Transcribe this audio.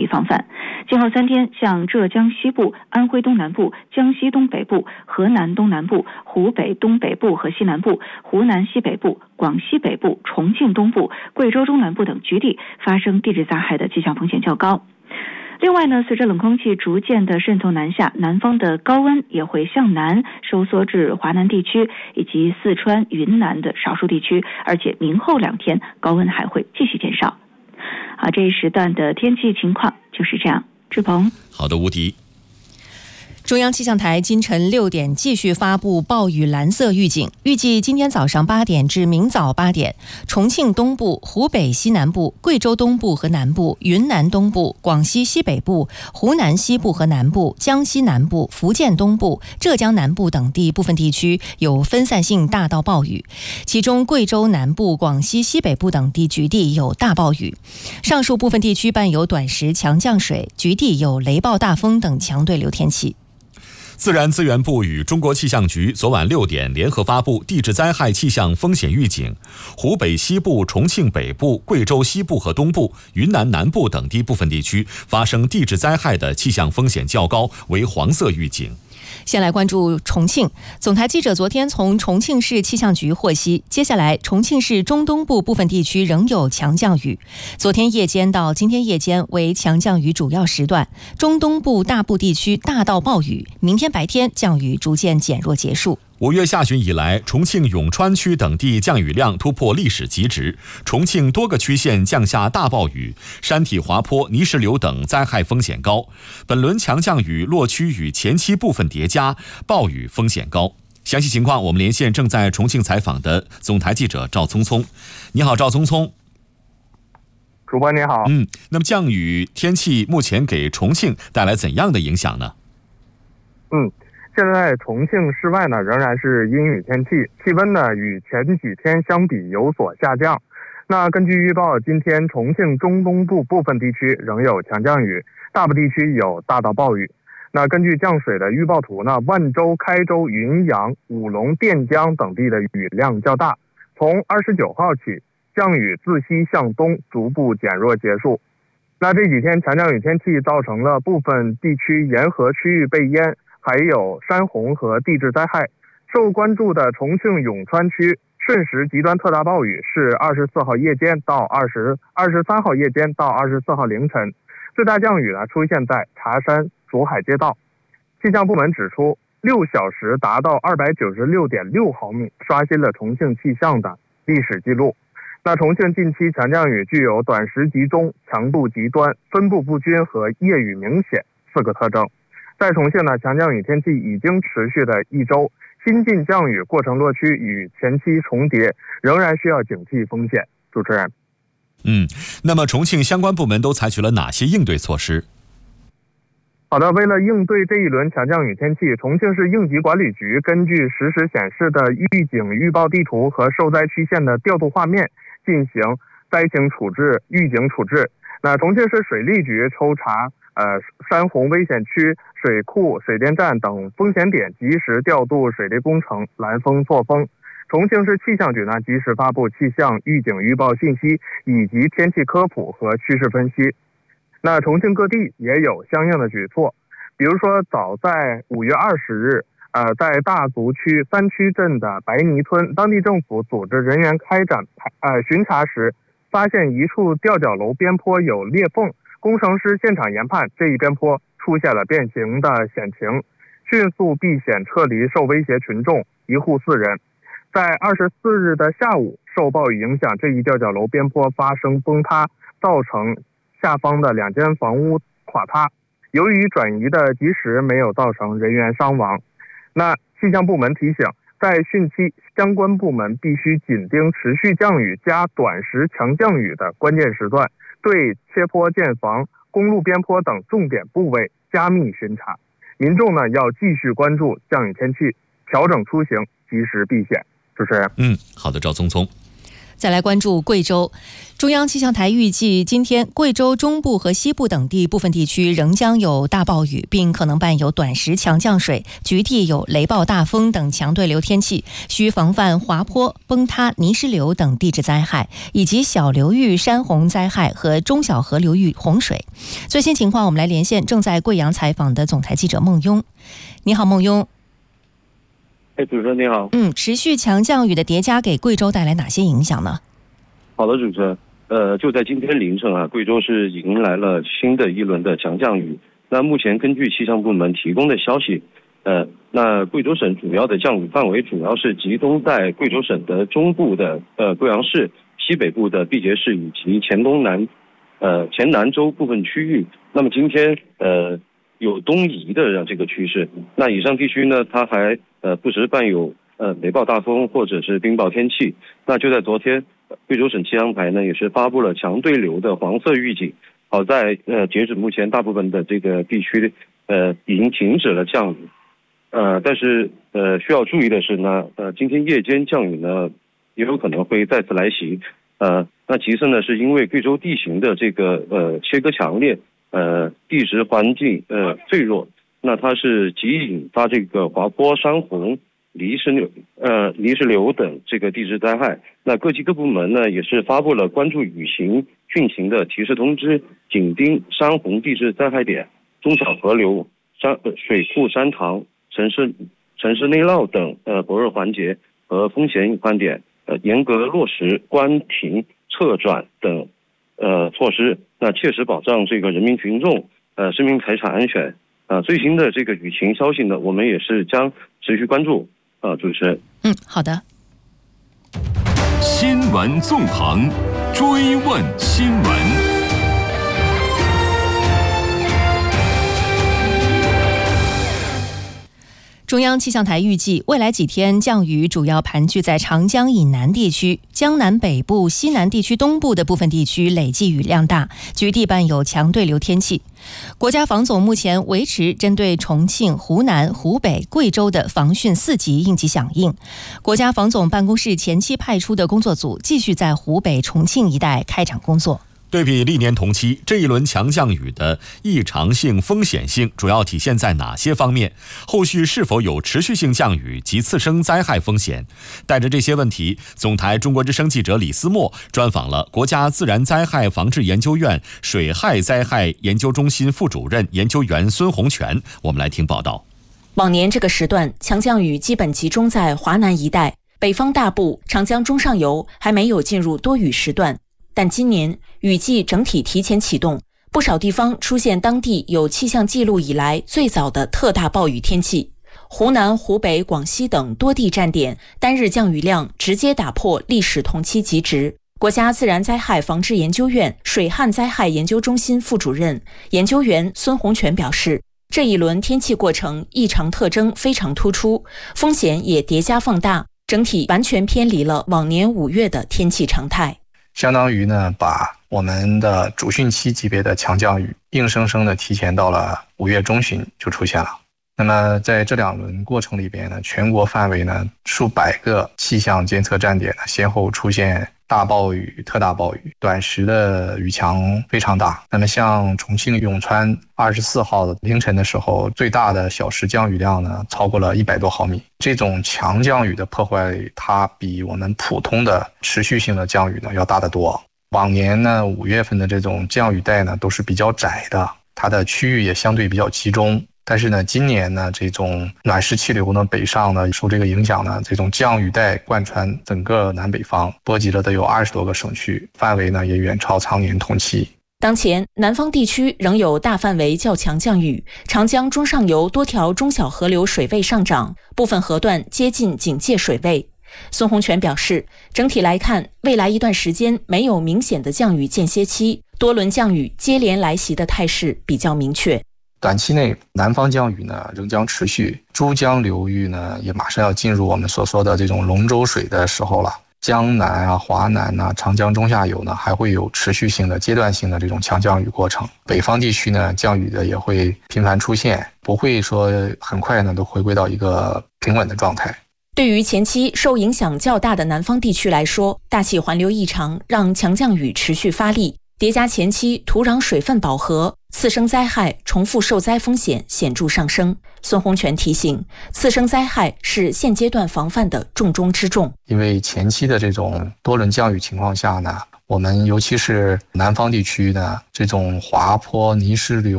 防范。今后3天，像浙江西部、安徽东南部、江西东北部、河南东南部、湖北东北部和西南部、湖南西北部、广西北部、重庆东部、贵州中南部等局地发生地质灾害的气象风险较高。另外呢，随着冷空气逐渐的渗透南下，南方的高温也会向南收缩至华南地区以及四川、云南的少数地区，而且明后2天高温还会继续减少。这一时段的天气情况就是这样。志鹏， 好的，吴迪。 中央气象台今晨6点继续发布暴雨蓝色预警，预计今天早上8点至明早8点，重庆东部、湖北西南部、贵州东部和南部、云南东部、广西西北部、湖南西部和南部、江西南部、福建东部、浙江南部等地部分地区有分散性大到暴雨，其中贵州南部、广西西北部等地局地有大暴雨，上述部分地区伴有短时强降水，局地有雷暴大风等强对流天气。 自然资源部与中国气象局昨晚6点联合发布地质灾害气象风险预警，湖北西部、重庆北部、贵州西部和东部、云南南部等地部分地区发生地质灾害的气象风险较高，为黄色预警。 先来关注重庆。总台记者昨天从重庆市气象局获悉，接下来重庆市中东部部分地区仍有强降雨，昨天夜间到今天夜间为强降雨主要时段，中东部大部地区大到暴雨，明天白天降雨逐渐减弱结束。 5月下旬以来，重庆永川区等地降雨量突破历史极值，重庆多个区县降下大暴雨，山体滑坡、泥石流等灾害风险高。本轮强降雨落区与前期部分叠加，暴雨风险高。详细情况，我们连线正在重庆采访的总台记者赵聪聪。你好，赵聪聪。 主播你好。 那么降雨天气目前给重庆带来怎样的影响呢？ 现在重庆市外呢仍然是阴雨天气，气温呢与前几天相比有所下降。那根据预报，今天重庆中东部部分地区仍有强降雨，大部地区有大到暴雨。那根据降水的预报图呢，万州、开州、云阳、武隆、垫江等地的雨量较大，从29号起，降雨自西向东逐步减弱结束。那这几天强降雨天气造成了部分地区沿河区域被淹，还有山洪和地质灾害。受关注的重庆永川区瞬时极端特大暴雨是24号夜间到23号夜间到24号凌晨，最大降雨呢出现在茶山蜀海街道。气象部门指出，6小时达到296.6毫米，刷新了重庆气象的历史记录。那重庆近期强降雨具有短时集中、强度极端、分布不均和夜雨明显4个特征。在重庆呢，强降雨天气已经持续了1周，新近降雨过程落区与前期重叠，仍然需要警惕风险。主持人。 那么重庆相关部门都采取了哪些应对措施？ 好的，为了应对这一轮强降雨天气，重庆市应急管理局根据实时显示的预警预报地图和受灾区县的调度画面，进行灾情处置、预警处置。那重庆市水利局抽查山洪危险区、水库、水电站等风险点，及时调度水利工程拦风错风。重庆市气象局呢，及时发布气象预警预报信息以及天气科普和趋势分析。那重庆各地也有相应的举措，比如说早在5月20日，在大足区3区镇的白泥村，当地政府组织人员开展巡查时，发现一处吊脚楼边坡有裂缝，工程师现场研判这一边坡出现了变形的险情，迅速避险撤离受威胁群众，1户4人。在24日的下午，受暴雨影响，这一吊脚楼边坡发生崩塌，造成下方的2间房屋垮塌。由于转移的及时，没有造成人员伤亡。那气象部门提醒，在汛期，相关部门必须紧盯持续降雨加短时强降雨的关键时段，对切坡建房、公路边坡等重点部位加密巡查。民众呢要继续关注降雨天气，调整出行，及时避险。主持人。 好的，赵聪聪。 再来关注贵州。中央气象台预计，今天贵州中部和西部等地部分地区仍将有大暴雨，并可能伴有短时强降水，局地有雷暴大风等强对流天气，需防范滑坡、崩塌、泥石流等地质灾害，以及小流域山洪灾害和中小河流域洪水。最新情况，我们来连线正在贵阳采访的总台记者孟雍。你好，孟雍。 主持人你好。 持续强降雨的叠加给贵州带来哪些影响呢？ 好的，主持人。就在今天凌晨啊，贵州是迎来了新的一轮的强降雨。那目前根据气象部门提供的消息，那贵州省主要的降雨范围主要是集中在贵州省的中部的贵阳市、西北部的毕节市以及黔南州部分区域。那么今天有东移的这个趋势。那以上地区呢，它还不时伴有雷暴大风或者是冰雹天气。那就在昨天，贵州省气象台呢也是发布了强对流的黄色预警。好在截止目前，大部分的这个地区已经停止了降雨。但是需要注意的是呢，今天夜间降雨呢也有可能会再次来袭。那其次呢，是因为贵州地形的这个切割强烈，地质环境脆弱，那它是极易引发这个滑坡、山洪、泥石流等这个地质灾害。那各级各部门呢也是发布了关注雨情汛情的提示通知，紧盯山洪地质灾害点、中小河流、水库、山塘、城市内涝等薄弱环节和风险隐患点，严格落实关停撤转等措施，那切实保障这个人民群众生命财产安全。最新的这个雨情消息呢，我们也是将持续关注。主持人。 好的。 新闻纵横，追问新闻。 中央气象台预计，未来几天降雨主要盘踞在长江以南地区、江南北部、西南地区东部的部分地区，累计雨量大，局地伴有强对流天气。国家防总目前维持针对重庆、湖南、湖北、贵州的防汛4级应急响应。国家防总办公室前期派出的工作组继续在湖北、重庆一带开展工作。 对比历年同期，这一轮强降雨的异常性、风险性主要体现在哪些方面？后续是否有持续性降雨及次生灾害风险？带着这些问题，总台中国之声记者李思墨专访了国家自然灾害防治研究院水害灾害研究中心副主任研究员孙洪全。我们来听报道。 往年这个时段，强降雨基本集中在华南一带，北方大部、长江中上游还没有进入多雨时段。但今年雨季整体提前启动，不少地方出现当地有气象记录以来最早的特大暴雨天气。湖南、湖北、广西等多地站点单日降雨量直接打破历史同期极值。国家自然灾害防治研究院水旱灾害研究中心副主任研究员孙洪全表示，这一轮天气过程异常特征非常突出，风险也叠加放大，整体完全偏离了往年5月的天气常态。 相当于呢，把我们的主汛期级别的强降雨硬生生的提前到了5月中旬就出现了。那么在这2轮过程里边呢，全国范围呢数百个气象监测站点呢先后出现大暴雨、特大暴雨，短时的雨强非常大。那么像重庆永川24号的凌晨的时候，最大的小时降雨量呢超过了100多毫米。这种强降雨的破坏，它比我们普通的持续性的降雨呢要大得多。往年呢5月份的这种降雨带呢都是比较窄的，它的区域也相对比较集中。但是呢，今年呢，这种暖湿气流呢北上呢，受这个影响呢，这种降雨带贯穿整个南北方，波及了都有20多个省区，范围呢也远超常年同期。 当前，南方地区仍有大范围较强降雨，长江中上游多条中小河流水位上涨，部分河段接近警戒水位。孙洪全表示，整体来看，未来一段时间没有明显的降雨间歇期，多轮降雨接连来袭的态势比较明确。 短期内，南方降雨呢仍将持续，珠江流域呢也马上要进入我们所说的这种龙舟水的时候了。江南啊、华南啊、长江中下游呢还会有持续性的、阶段性的这种强降雨过程。北方地区呢降雨的也会频繁出现，不会说很快呢都回归到一个平稳的状态。 对于前期受影响较大的南方地区来说，大气环流异常让强降雨持续发力，叠加前期土壤水分饱和，次生灾害重复受灾风险显著上升。孙洪全提醒，次生灾害是现阶段防范的重中之重。 因为前期的这种多轮降雨情况下呢，我们尤其是南方地区的这种滑坡、泥石流